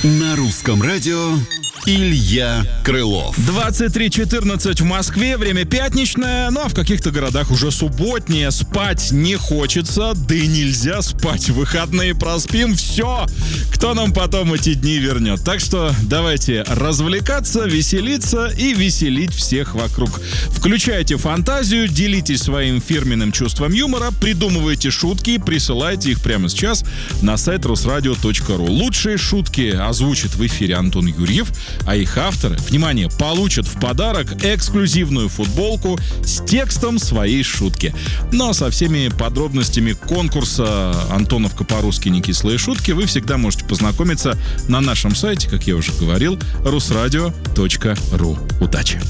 На русском радио Илья Крылов. 23:14 в Москве, время пятничное, ну а в каких-то городах уже субботнее. Спать не хочется, да и нельзя спать. В выходные проспим, все. Кто нам потом эти дни вернет? Так что давайте развлекаться, веселиться и веселить всех вокруг. Включайте фантазию, делитесь своим фирменным чувством юмора, придумывайте шутки и присылайте их прямо сейчас на сайт rusradio.ru. Лучшие шутки озвучит в эфире Антон Юрьев, а их авторы, внимание, получат в подарок эксклюзивную футболку с текстом своей шутки. Но со всеми подробностями конкурса «Антоновка по-русски не кислые шутки» вы всегда можете познакомиться на нашем сайте, как я уже говорил, rusradio.ru. Удачи!